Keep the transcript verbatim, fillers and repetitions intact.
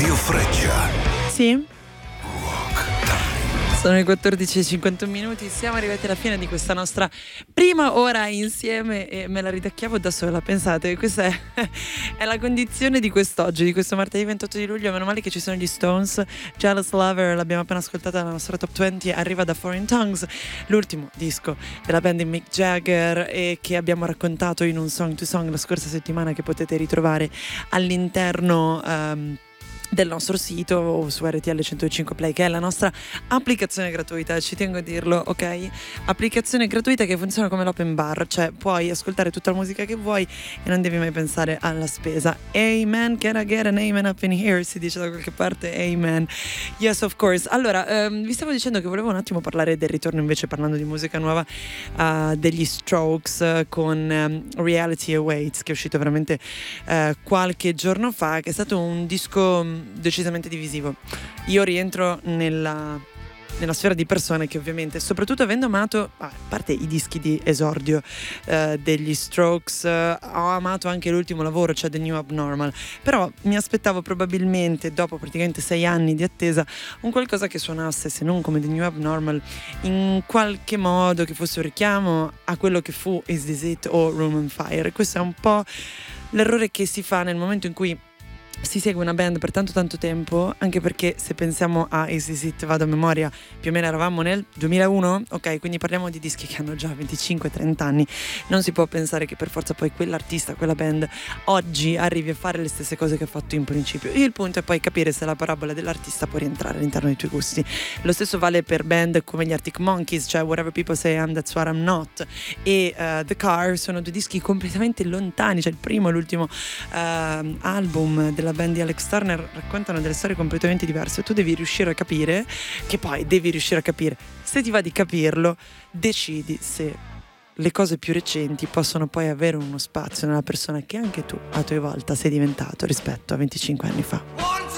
Radio Freccia. Sì? Sono le quattordici e cinquantuno minuti, siamo arrivati alla fine di questa nostra prima ora insieme e me la ridacchiavo da sola. Pensate, questa è, è la condizione di quest'oggi, di questo martedì ventotto di luglio. Meno male che ci sono gli Stones. Jealous Lover, l'abbiamo appena ascoltata nella nostra top venti, arriva da Foreign Tongues, l'ultimo disco della band di Mick Jagger e che abbiamo raccontato in un Song to Song la scorsa settimana, che potete ritrovare all'interno um, del nostro sito o su R T L centocinque Play, che è la nostra applicazione gratuita, ci tengo a dirlo, ok? Applicazione gratuita che funziona come l'open bar, cioè puoi ascoltare tutta la musica che vuoi e non devi mai pensare alla spesa. Amen, can I get an amen up in here? Si dice da qualche parte, amen. Yes, of course. Allora, ehm, vi stavo dicendo che volevo un attimo parlare del ritorno, invece parlando di musica nuova, uh, degli Strokes uh, con um, Reality Awaits, che è uscito veramente uh, qualche giorno fa, che è stato un disco decisamente divisivo. Io rientro nella, nella sfera di persone che ovviamente, soprattutto avendo amato, a parte i dischi di esordio eh, degli Strokes, eh, ho amato anche l'ultimo lavoro, cioè The New Abnormal, però mi aspettavo probabilmente, dopo praticamente sei anni di attesa, un qualcosa che suonasse, se non come The New Abnormal, in qualche modo che fosse un richiamo a quello che fu Is This It o Room on Fire. Questo è un po' l'errore che si fa nel momento in cui si segue una band per tanto tanto tempo, anche perché se pensiamo a Is This It, vado a memoria, più o meno eravamo nel duemilauno, ok, quindi parliamo di dischi che hanno già venticinque trenta anni. Non si può pensare che per forza poi quell'artista, quella band oggi arrivi a fare le stesse cose che ha fatto in principio. Il punto è poi capire se la parabola dell'artista può rientrare all'interno dei tuoi gusti. Lo stesso vale per band come gli Arctic Monkeys, cioè Whatever People Say I'm That's What I'm Not e uh, The Car. Sono due dischi completamente lontani, cioè il primo e l'ultimo uh, album della band di Alex Turner raccontano delle storie completamente diverse. Tu devi riuscire a capire, che poi devi riuscire a capire, se ti va di capirlo, decidi se le cose più recenti possono poi avere uno spazio nella persona che anche tu a tua volta sei diventato rispetto a venticinque anni fa.